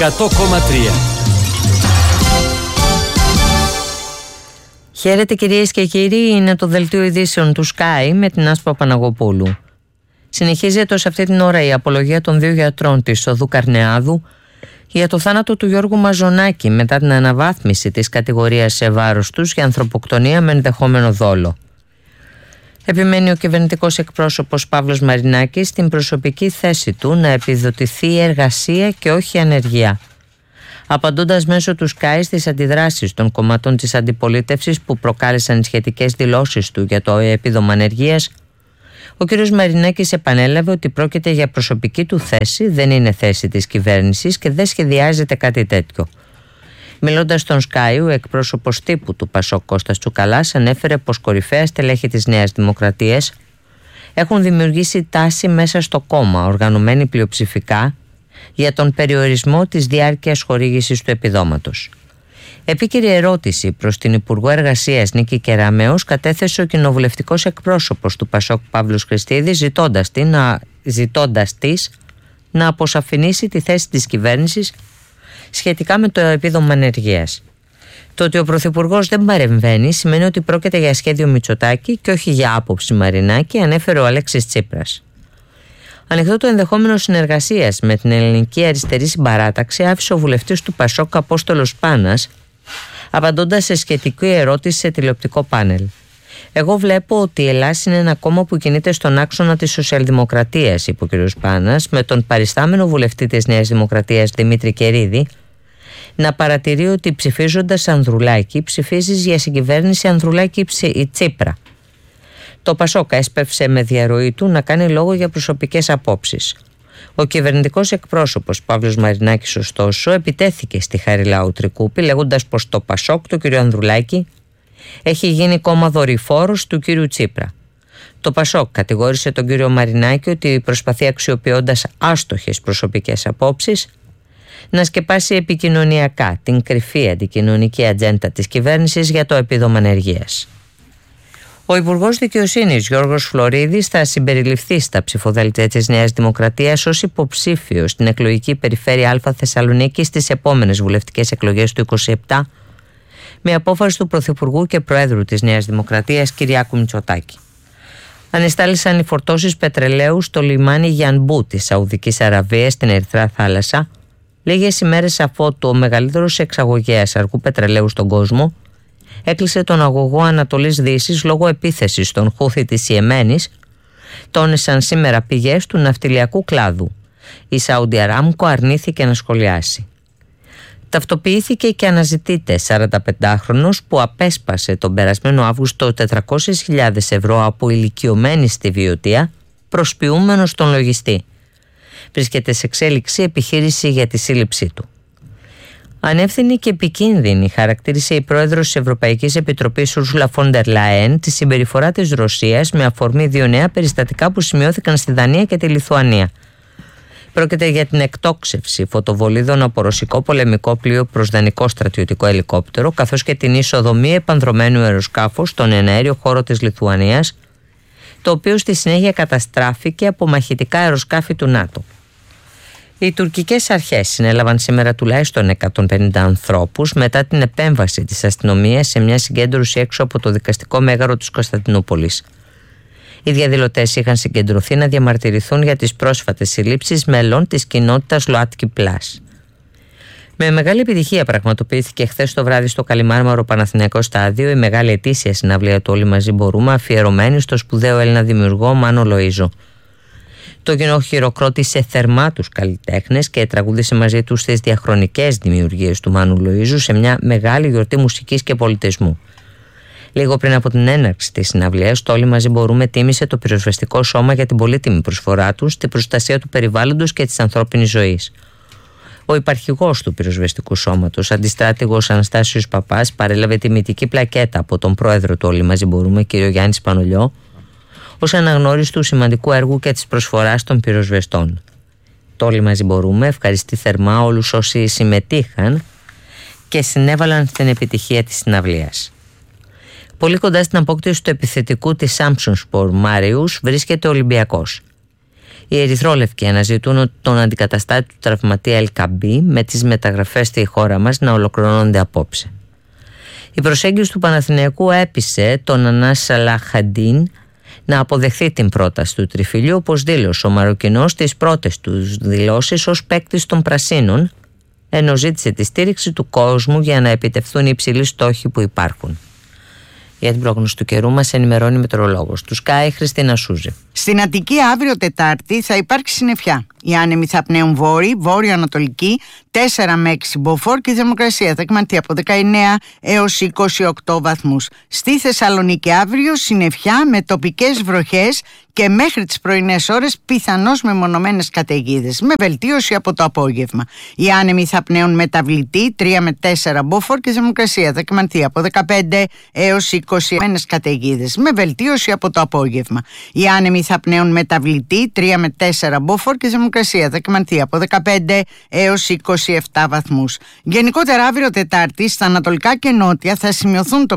100,3. Χαίρετε κυρίες και κύριοι, είναι το δελτίο ειδήσεων του Sky με την Άσπα Παναγοπούλου. Συνεχίζεται ως αυτή την ώρα η απολογία των δύο γιατρών της Οδού Καρνεάδου για το θάνατο του Γιώργου Μαζονάκη μετά την αναβάθμιση της κατηγορίας σε βάρος τους για ανθρωποκτονία με ενδεχόμενο δόλο. Επιμένει ο κυβερνητικός εκπρόσωπος Παύλος Μαρινάκης στην προσωπική θέση του να επιδοτηθεί η εργασία και όχι η ανεργία. Απαντώντας μέσω του Sky στις αντιδράσεις των κομμάτων της αντιπολίτευσης που προκάλεσαν οι σχετικές δηλώσεις του για το επίδομα ανεργίας, ο κ. Μαρινάκης επανέλαβε ότι πρόκειται για προσωπική του θέση, δεν είναι θέση της κυβέρνησης και δεν σχεδιάζεται κάτι τέτοιο. Μιλώντας στον Sky, ο εκπρόσωπος τύπου του Πασόκ Κώστας Τσουκαλάς ανέφερε πως κορυφαία στελέχη της Νέας Δημοκρατίας έχουν δημιουργήσει τάση μέσα στο κόμμα, οργανωμένη πλειοψηφικά, για τον περιορισμό της διάρκειας χορήγησης του επιδόματος. Επίκαιρη ερώτηση προς την Υπουργό Εργασίας Νίκη Κεραμέως κατέθεσε ο κοινοβουλευτικός εκπρόσωπος του Πασόκ Παύλος Χριστίδης, ζητώντας της να αποσαφηνίσει τη θέση της κυβέρνησης σχετικά με το επίδομα ανεργίας. Το ότι ο Πρωθυπουργός δεν παρεμβαίνει σημαίνει ότι πρόκειται για σχέδιο Μητσοτάκη και όχι για άποψη Μαρινάκη, ανέφερε ο Αλέξης Τσίπρας. Ανοιχτό το ενδεχόμενο συνεργασίας με την Ελληνική Αριστερή Συμπαράταξη άφησε ο βουλευτής του Πασόκ Απόστολος Πάνας, απαντώντας σε σχετική ερώτηση σε τηλεοπτικό πάνελ. «Εγώ βλέπω ότι η Ελλάδα είναι ένα κόμμα που κινείται στον άξονα της σοσιαλδημοκρατίας», είπε ο κ. Πάνας, με τον παριστάμενο βουλευτή της Νέας Δημοκρατίας Δημήτρη Κερίδη να παρατηρεί ότι ψηφίζοντας Ανδρουλάκη ψηφίζεις για συγκυβέρνηση Ανδρουλάκη Τσίπρα. Το Πασόκ έσπευσε με διαρροή του να κάνει λόγο για προσωπικές απόψεις. Ο κυβερνητικός εκπρόσωπος Παύλος Μαρινάκης, ωστόσο, επιτέθηκε στη Χαριλάου Τρικούπη, λέγοντας πως το Πασόκ του κ. Ανδρουλάκη έχει γίνει κόμμα δορυφόρος του κ. Τσίπρα. Το Πασόκ κατηγόρησε τον κ. Μαρινάκη ότι προσπαθεί, αξιοποιώντας άστοχες προσωπικές απόψεις, να σκεπάσει επικοινωνιακά την κρυφή αντικοινωνική ατζέντα της κυβέρνησης για το επίδομα ανεργίας. Ο Υπουργός Δικαιοσύνης Γιώργος Φλωρίδης θα συμπεριληφθεί στα ψηφοδέλτια της Νέας Δημοκρατίας ως υποψήφιος στην εκλογική περιφέρεια Α Θεσσαλονίκη στις επόμενες βουλευτικές εκλογές του 2027, με απόφαση του Πρωθυπουργού και Προέδρου της Νέας Δημοκρατίας Κυριάκου Μητσοτάκη. Ανεστάλησαν οι φορτώσεις πετρελαίου στο λιμάνι Γιανμπού της Σαουδικής Αραβίας στην Ερυθρά Θάλασσα, λίγες ημέρες αφότου ο μεγαλύτερος εξαγωγέας αργού πετρελαίου στον κόσμο έκλεισε τον αγωγό Ανατολής Δύσης λόγω επίθεσης στον Χούθη της Ιεμένης, τόνισαν σήμερα πηγές του ναυτιλιακού κλάδου. Η Σάουντι Αράμκο αρνήθηκε να σχολιάσει. Ταυτοποιήθηκε και αναζητείται 45χρονος που απέσπασε τον περασμένο Αύγουστο 400.000 ευρώ από ηλικιωμένη στη Βιωτία, προσποιούμενο στον λογιστή. Βρίσκεται σε εξέλιξη επιχείρηση για τη σύλληψή του. Ανεύθυνη και επικίνδυνη χαρακτήρισε η πρόεδρος της Ευρωπαϊκής Επιτροπής Ursula von der Leyen τη συμπεριφορά της Ρωσίας με αφορμή δύο νέα περιστατικά που σημειώθηκαν στη Δανία και τη Λιθουανία. Πρόκειται για την εκτόξευση φωτοβολίδων από ρωσικό πολεμικό πλοίο προς δανικό στρατιωτικό ελικόπτερο, καθώς και την είσοδο μη επανδρωμένου αεροσκάφους στον εναέριο χώρο της Λιθουανίας, το οποίο στη συνέχεια καταστράφηκε από μαχητικά αεροσκάφη του ΝΑΤΟ. Οι τουρκικές αρχές συνέλαβαν σήμερα τουλάχιστον 150 ανθρώπους μετά την επέμβαση της αστυνομίας σε μια συγκέντρωση έξω από το δικαστικό μέγαρο της Κωνσταντινούπολης. Οι διαδηλωτές είχαν συγκεντρωθεί να διαμαρτυρηθούν για τις πρόσφατες συλλήψεις μελών της κοινότητας ΛΟΑΤΚΙ Πλάς. Με μεγάλη επιτυχία πραγματοποιήθηκε χθες το βράδυ στο Καλιμάρμαρο Παναθηναϊκό Στάδιο η μεγάλη ετήσια συναυλία του Όλοι Μαζί Μπορούμε, αφιερωμένη στο σπουδαίο Έλληνα δημιουργό Μάνο Λοΐζο. Το κοινό χειροκρότησε θερμά τους καλλιτέχνες και τραγούδισε μαζί τους τις διαχρονικές δημιουργίες του Μάνου Λοΐζου σε μια μεγάλη γιορτή μουσικής και πολιτισμού. Λίγο πριν από την έναρξη της συναυλίας, το Όλοι Μαζί Μπορούμε τίμησε το πυροσβεστικό σώμα για την πολύτιμη προσφορά του στην προστασία του περιβάλλοντος και της ανθρώπινης ζωής. Ο υπαρχηγός του πυροσβεστικού σώματος, αντιστράτηγος Αναστάσιος Παπάς, παρέλαβε τιμητική πλακέτα από τον πρόεδρο του Όλοι Μαζί Μπορούμε, κ. Γιάννη Σπανολιό, ως αναγνώριση του σημαντικού έργου και της προσφοράς των πυροσβεστών. Το Όλοι Μαζί Μπορούμε ευχαριστεί θερμά όλους όσοι συμμετείχαν και συνέβαλαν στην επιτυχία της συναυλίας. Πολύ κοντά στην απόκτηση του επιθετικού της Samsung Sport Marius βρίσκεται ο Ολυμπιακός. Οι ερυθρόλευκοι αναζητούν τον αντικαταστάτη του τραυματία Ελκαμπή, με τις μεταγραφές στη χώρα μας να ολοκληρώνονται απόψε. Η προσέγγιση του Παναθηναϊκού έπεισε τον Ανάς Σαλαχαντίν να αποδεχθεί την πρόταση του τριφυλιού, όπως δήλωσε ο Μαροκινός στις πρώτες του δηλώσεις ως παίκτης των Πρασίνων, ενώ ζήτησε τη στήριξη του κόσμου για να επιτευχθούν οι υψηλοί στόχοι που υπάρχουν. Για την πρόγνωση του καιρού μας ενημερώνει η μετεωρολόγος του Sky, Χριστίνα Σούζη. Στην Αττική αύριο Τετάρτη θα υπάρξει συννεφιά. Οι άνεμοι θα πνέουν βόρειο-ανατολική, 4 με 6 μποφόρ και η θερμοκρασία θα εκμανθεί από 19 έως 28 βαθμούς. Στη Θεσσαλονίκη αύριο συννεφιά με τοπικές βροχές και μέχρι τις πρωινές ώρες πιθανώς μεμονωμένες καταιγίδες, με βελτίωση από το απόγευμα. Οι άνεμοι θα πνέουν μεταβλητή, 3 με 4 μποφόρ και η θερμοκρασία θα εκμανθεί από 15 έως 20 καταιγίδες, με βελτίωση από το απόγευμα. Οι άνεμοι θα πνέουν μεταβλητή, 3 με 4 μποφόρ και η θερμοκρασία θα εκμανθεί από 15 έως 27 βαθμούς. Γενικότερα αύριο Τετάρτη στα ανατολικά και νότια θα σημειωθούν